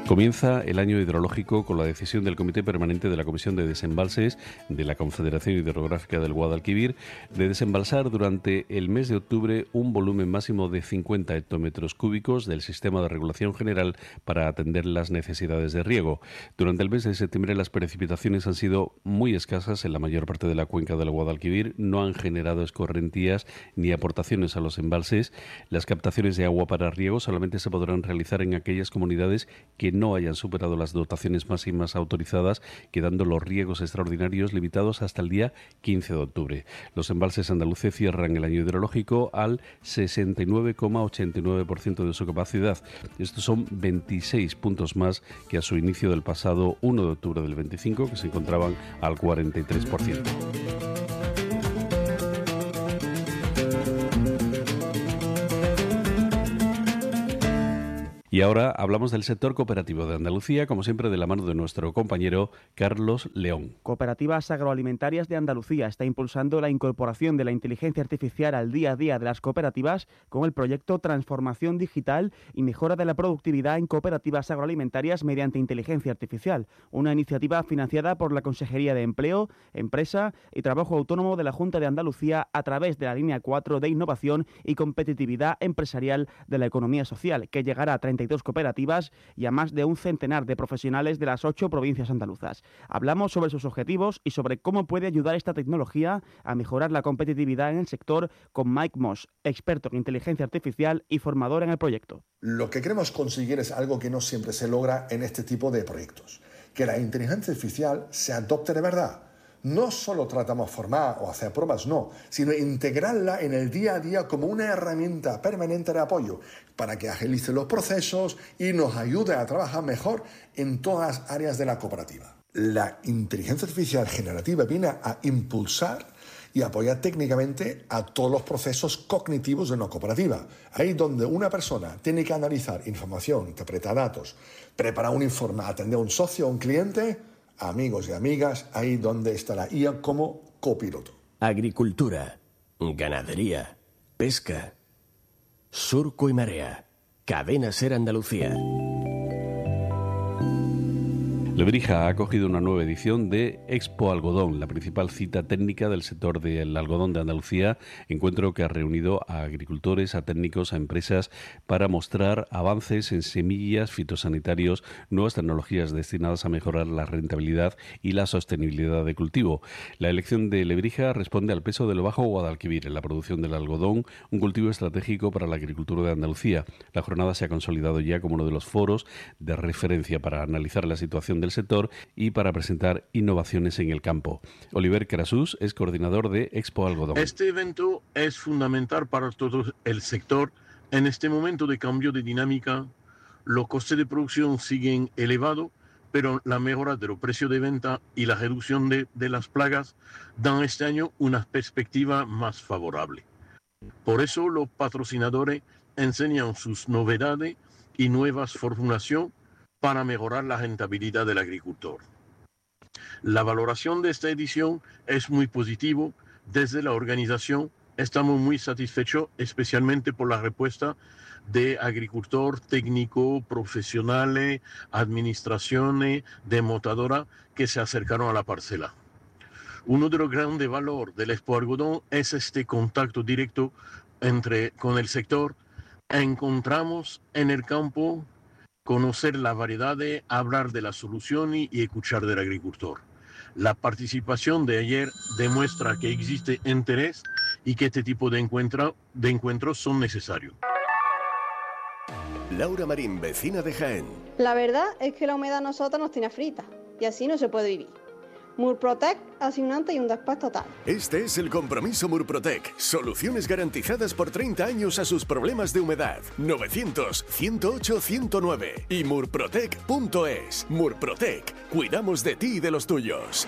Comienza el año hidrológico con la decisión del Comité Permanente de la Comisión de Desembalses de la Confederación Hidrográfica del Guadalquivir de desembalsar durante el mes de octubre un volumen máximo de 50 hectómetros cúbicos del Sistema de Regulación General para atender las necesidades de riego. Durante el mes de septiembre las precipitaciones han sido muy escasas en la mayor parte de la cuenca del Guadalquivir, no han generado escorrentías ni aportaciones a los embalses. Las captaciones de agua para riego solamente se podrán realizar en aquellas comunidades que no hayan superado las dotaciones máximas autorizadas, quedando los riegos extraordinarios limitados hasta el día 15 de octubre. Los embalses andaluces cierran el año hidrológico al 69,89% de su capacidad. Estos son 26 puntos más que a su inicio del pasado 1 de octubre del 25, que se encontraban al 43%. Y ahora hablamos del sector cooperativo de Andalucía, como siempre de la mano de nuestro compañero Carlos León. Cooperativas Agroalimentarias de Andalucía está impulsando la incorporación de la inteligencia artificial al día a día de las cooperativas con el proyecto Transformación Digital y Mejora de la Productividad en Cooperativas Agroalimentarias mediante Inteligencia Artificial, una iniciativa financiada por la Consejería de Empleo, Empresa y Trabajo Autónomo de la Junta de Andalucía a través de la línea 4 de Innovación y Competitividad Empresarial de la Economía Social, que llegará a 32 cooperativas y a más de un centenar de profesionales de las 8 provincias andaluzas. Hablamos sobre sus objetivos y sobre cómo puede ayudar esta tecnología a mejorar la competitividad en el sector con Mike Moss, experto en inteligencia artificial y formador en el proyecto. Lo que queremos conseguir es algo que no siempre se logra en este tipo de proyectos, que la inteligencia artificial se adopte de verdad. No solo tratamos de formar o hacer pruebas, no, sino integrarla en el día a día como una herramienta permanente de apoyo para que agilice los procesos y nos ayude a trabajar mejor en todas las áreas de la cooperativa. La inteligencia artificial generativa viene a impulsar y apoyar técnicamente a todos los procesos cognitivos de una cooperativa. Ahí donde una persona tiene que analizar información, interpretar datos, preparar un informe, atender a un socio o un cliente, amigos y amigas, ahí donde está la IA como copiloto. Agricultura, ganadería, pesca, surco y marea. Cadena Ser Andalucía. Lebrija ha acogido una nueva edición de Expo Algodón, la principal cita técnica del sector del algodón de Andalucía, encuentro que ha reunido a agricultores, a técnicos, a empresas para mostrar avances en semillas, fitosanitarios, nuevas tecnologías destinadas a mejorar la rentabilidad y la sostenibilidad de cultivo. La elección de Lebrija responde al peso del Bajo Guadalquivir en la producción del algodón, un cultivo estratégico para la agricultura de Andalucía. La jornada se ha consolidado ya como uno de los foros de referencia para analizar la situación del sector y para presentar innovaciones en el campo. Oliver Carasús es coordinador de Expo Algodón. Este evento es fundamental para todo el sector. En este momento de cambio de dinámica, los costes de producción siguen elevados, pero la mejora de los precios de venta y la reducción de las plagas dan este año una perspectiva más favorable. Por eso los patrocinadores enseñan sus novedades y nuevas formulaciones para mejorar la rentabilidad del agricultor. La valoración de esta edición es muy positiva. Desde la organización estamos muy satisfechos, especialmente por la respuesta de agricultor, técnico, profesionales, administraciones, de motadora que se acercaron a la parcela. Uno de los grandes valores del Expo Algodón es este contacto directo con el sector. Encontramos en el campo conocer la variedad, hablar de las soluciones y escuchar del agricultor. La participación de ayer demuestra que existe interés y que este tipo de encuentros son necesarios. Laura Marín, vecina de Jaén. La verdad es que la humedad a nosotros nos tiene fritas y así no se puede vivir. Murprotec hace un antes y un después total. Este es el compromiso Murprotec. Soluciones garantizadas por 30 años a sus problemas de humedad. 900-108-109 y murprotec.es. Murprotec. Cuidamos de ti y de los tuyos. .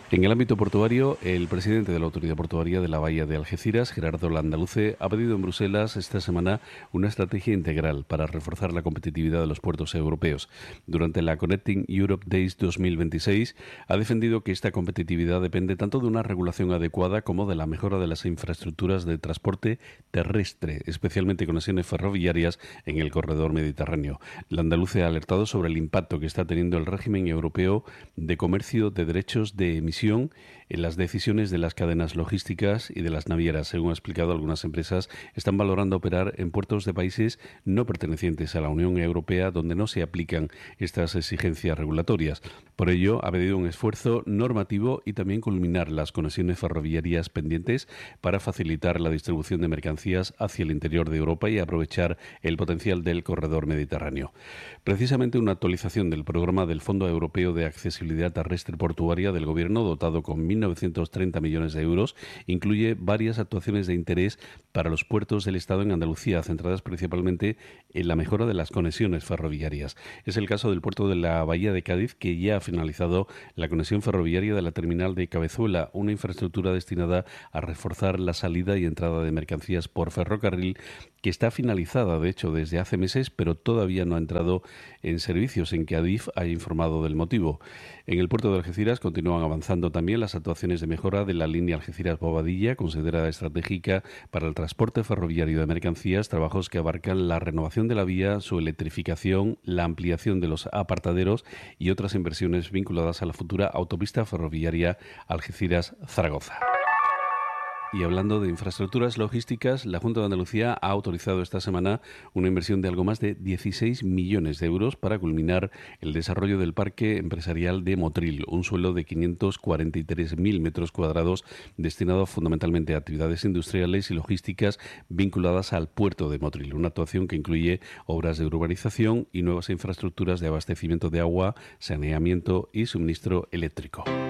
En el ámbito portuario, el presidente de la Autoridad Portuaria de la Bahía de Algeciras, Gerardo Landaluce, ha pedido en Bruselas esta semana una estrategia integral para reforzar la competitividad de los puertos europeos. Durante la Connecting Europe Days 2026, ha defendido que esta competitividad depende tanto de una regulación adecuada como de la mejora de las infraestructuras de transporte terrestre, especialmente conexiones ferroviarias en el corredor mediterráneo. Landaluce ha alertado sobre el impacto que está teniendo el régimen europeo de comercio de derechos de emisión en las decisiones de las cadenas logísticas y de las navieras. Según ha explicado, algunas empresas están valorando operar en puertos de países no pertenecientes a la Unión Europea donde no se aplican estas exigencias regulatorias. Por ello, ha pedido un esfuerzo normativo y también culminar las conexiones ferroviarias pendientes para facilitar la distribución de mercancías hacia el interior de Europa y aprovechar el potencial del corredor mediterráneo. Precisamente una actualización del programa del Fondo Europeo de Accesibilidad Terrestre Portuaria del Gobierno, dotado con 1.930 millones de euros, incluye varias actuaciones de interés para los puertos del Estado en Andalucía, centradas principalmente en la mejora de las conexiones ferroviarias. Es el caso del puerto de la Bahía de Cádiz, que ya ha finalizado la conexión ferroviaria de la terminal de Cabezuela, una infraestructura destinada a reforzar la salida y entrada de mercancías por ferrocarril, que está finalizada, de hecho, desde hace meses, pero todavía no ha entrado en servicios, en que Adif ha informado del motivo. En el puerto de Algeciras continúan avanzando también las actuaciones de mejora de la línea Algeciras-Bobadilla, considerada estratégica para el transporte ferroviario de mercancías, trabajos que abarcan la renovación de la vía, su electrificación, la ampliación de los apartaderos y otras inversiones vinculadas a la futura autopista ferroviaria Algeciras-Zaragoza. Y hablando de infraestructuras logísticas, la Junta de Andalucía ha autorizado esta semana una inversión de algo más de 16 millones de euros para culminar el desarrollo del parque empresarial de Motril, un suelo de 543.000 metros cuadrados destinado fundamentalmente a actividades industriales y logísticas vinculadas al puerto de Motril, una actuación que incluye obras de urbanización y nuevas infraestructuras de abastecimiento de agua, saneamiento y suministro eléctrico.